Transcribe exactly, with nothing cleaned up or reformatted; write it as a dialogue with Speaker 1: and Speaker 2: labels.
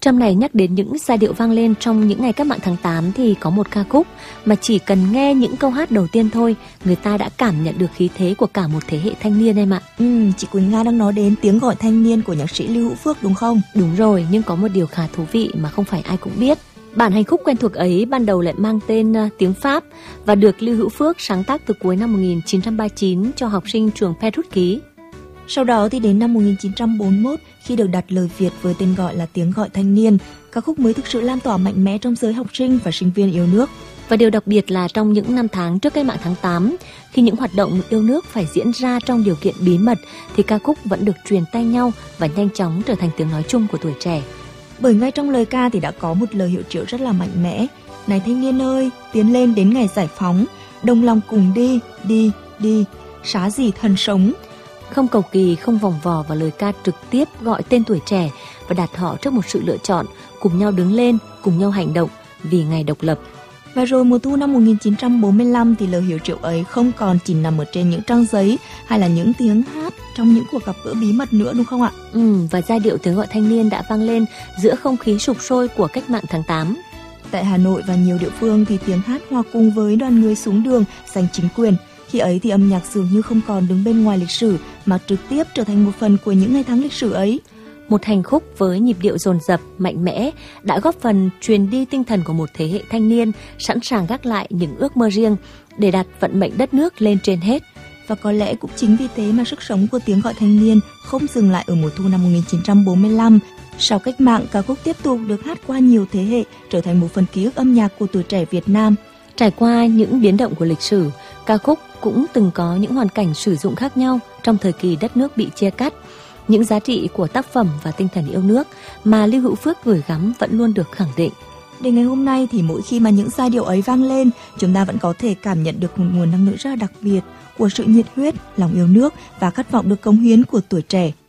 Speaker 1: Trong này nhắc đến những giai điệu vang lên trong những ngày cách mạng tháng tám thì có một ca khúc mà chỉ cần nghe những câu hát đầu tiên thôi, người ta đã cảm nhận được khí thế của cả một thế hệ thanh niên em ạ.
Speaker 2: Ừ, chị Quỳnh Nga đang nói đến Tiếng Gọi Thanh Niên của nhạc sĩ Lưu Hữu Phước đúng không?
Speaker 1: Đúng rồi, nhưng có một điều khá thú vị mà không phải ai cũng biết. Bản hành khúc quen thuộc ấy ban đầu lại mang tên uh, tiếng Pháp và được Lưu Hữu Phước sáng tác từ cuối năm một nghìn chín trăm ba mươi chín cho học sinh trường Petrus ký.
Speaker 2: Sau đó thì đến năm một nghìn chín trăm bốn mươi mốt, khi được đặt lời Việt với tên gọi là Tiếng Gọi Thanh Niên, ca khúc mới thực sự lan tỏa mạnh mẽ trong giới học sinh và sinh viên yêu nước.
Speaker 1: Và điều đặc biệt là trong những năm tháng trước cách mạng tháng tám, khi những hoạt động yêu nước phải diễn ra trong điều kiện bí mật, thì ca khúc vẫn được truyền tay nhau và nhanh chóng trở thành tiếng nói chung của tuổi trẻ.
Speaker 2: Bởi ngay trong lời ca thì đã có một lời hiệu triệu rất là mạnh mẽ. Này thanh niên ơi, tiến lên đến ngày giải phóng, đồng lòng cùng đi, đi, đi, xá gì thân sống.
Speaker 1: Không cầu kỳ, không vòng vò và lời ca trực tiếp gọi tên tuổi trẻ và đặt họ trước một sự lựa chọn, cùng nhau đứng lên, cùng nhau hành động vì ngày độc lập.
Speaker 2: Và rồi mùa thu năm một nghìn chín trăm bốn mươi lăm thì lời hiệu triệu ấy không còn chỉ nằm ở trên những trang giấy hay là những tiếng hát trong những cuộc gặp gỡ bí mật nữa đúng không ạ?
Speaker 1: Ừ, và giai điệu Tiếng Gọi Thanh Niên đã vang lên giữa không khí sục sôi của cách mạng tháng tám.
Speaker 2: Tại Hà Nội và nhiều địa phương thì tiếng hát hòa cùng với đoàn người xuống đường giành chính quyền. Khi ấy thì âm nhạc dường như không còn đứng bên ngoài lịch sử mà trực tiếp trở thành một phần của những ngày tháng lịch sử ấy.
Speaker 1: Một hành khúc với nhịp điệu dồn dập, mạnh mẽ đã góp phần truyền đi tinh thần của một thế hệ thanh niên sẵn sàng gác lại những ước mơ riêng để đặt vận mệnh đất nước lên trên hết.
Speaker 2: Và có lẽ cũng chính vì thế mà sức sống của Tiếng Gọi Thanh Niên không dừng lại ở mùa thu năm một nghìn chín trăm bốn mươi lăm. Sau cách mạng, ca khúc tiếp tục được hát qua nhiều thế hệ, trở thành một phần ký ức âm nhạc của tuổi trẻ Việt Nam.
Speaker 1: Trải qua những biến động của lịch sử, ca khúc cũng từng có những hoàn cảnh sử dụng khác nhau trong thời kỳ đất nước bị chia cắt. Những giá trị của tác phẩm và tinh thần yêu nước mà Lưu Hữu Phước gửi gắm vẫn luôn được khẳng định.
Speaker 2: Đến ngày hôm nay thì mỗi khi mà những giai điệu ấy vang lên, chúng ta vẫn có thể cảm nhận được một nguồn năng lượng rất là đặc biệt của sự nhiệt huyết, lòng yêu nước và khát vọng được cống hiến của tuổi trẻ.